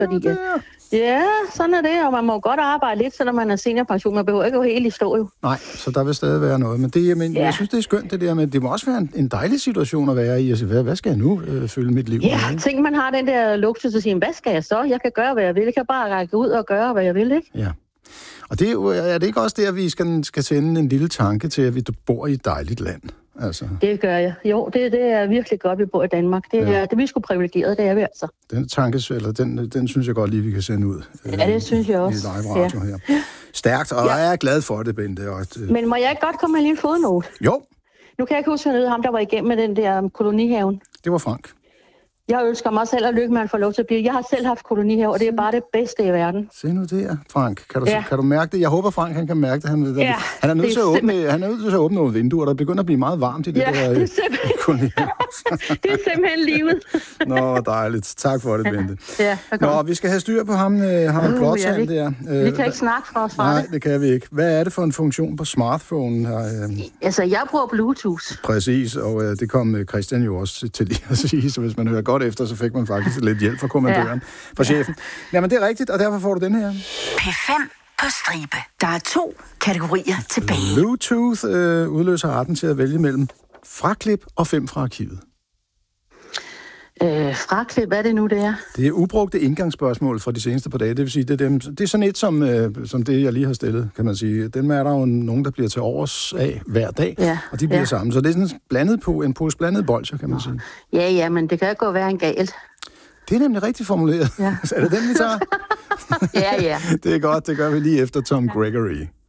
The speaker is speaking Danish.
Fordi, ja, sådan er det, og man må godt arbejde lidt, selvom man er seniorpension. Man behøver ikke gå helt i stå, jo. Nej, så der vil stadig være noget. Men jeg synes, det er skønt, det der, men det må også være en dejlig situation at være i. Altså, hvad skal jeg nu følge mit liv med? Ja, tænk, man har den der luksus at sige, hvad skal jeg så? Jeg kan gøre, hvad jeg vil. Jeg kan bare række ud og gøre, hvad jeg vil, ikke? Ja. Og det er det ikke også der, vi skal sende en lille tanke til, at vi bor i et dejligt land? Altså. Det gør jeg. Jo, det er virkelig godt, vi bor i Danmark. Det er vi sgu privilegeret, det er vi altså. Den tanke, eller den synes jeg godt lige, vi kan sende ud. Ja, det synes jeg også. I live radio her. Stærkt, og jeg er glad for det, Bente. Men må jeg ikke godt komme med en lille fodnote? Jo. Nu kan jeg ikke huske ham, der var igennem med den der kolonihaven. Det var Frank. Jeg ønsker mig selv at lykke med, at han får lov til at blive. Jeg har selv haft kolonihave, og det er bare det bedste i verden. Se nu der, Frank. Kan du mærke det? Jeg håber, Frank han kan mærke det. Han er nødt til at åbne nogle vinduer, der begynder at blive meget varmt i det der det er det er simpelthen livet. Nå, dejligt. Tak for det, Bente. Ja, nå, vi skal have styr på ham Blåtand der. Vi kan ikke snakke fra os fra Nej, det kan vi ikke. Hvad er det for en funktion på smartphone? Altså, jeg bruger Bluetooth. Præcis, og det kom Christian jo også til lige at sige, så hvis man hører godt efter, så fik man faktisk lidt hjælp fra kommandøren, fra chefen. Jamen, det er rigtigt, og derfor får du den her. P5 på stribe. Der er 2 kategorier tilbage. Bluetooth udløser retten til at vælge mellem fraklip og 5 fra arkivet. Fraklip, hvad er det nu, det er? Det er ubrugte indgangsspørgsmål fra de seneste par dage. Det vil sige, det er sådan et som det, jeg lige har stillet, kan man sige. Den er der jo nogen, der bliver til overs af hver dag, og de bliver sammen. Så det er sådan en pose blandet bolcher, kan man sige. Ja, men det kan gå være en galt. Det er nemlig rigtigt formuleret. Ja. Er det den, vi tager? Ja. Det er godt, det gør vi lige efter Tom Gregory.